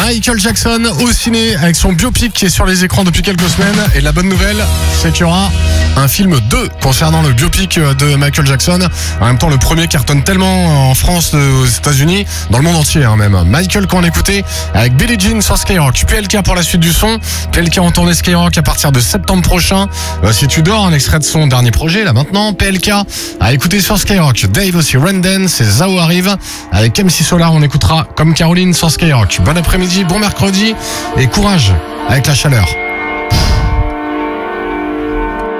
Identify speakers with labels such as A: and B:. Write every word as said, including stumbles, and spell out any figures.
A: Michael Jackson au ciné avec son biopic qui est sur les écrans depuis quelques semaines. Et la bonne nouvelle, c'est qu'il y aura un film deux concernant le biopic de Michael Jackson. En même temps, le premier cartonne tellement en France, aux États-Unis, dans le monde entier hein, même. Michael qu'on écoutait avec Billie Jean sur Skyrock. P L K pour la suite du son. P L K en tournée Skyrock à partir de septembre prochain. Euh, si tu dors, un extrait de son dernier projet là maintenant. P L K à écouter sur Skyrock. Dave aussi, Renden, c'est Zao arrive. Avec M C Solar, on écoutera Comme Caroline sur Skyrock. Bon après-midi, bon mercredi et courage avec la chaleur.
B: Tu dors ?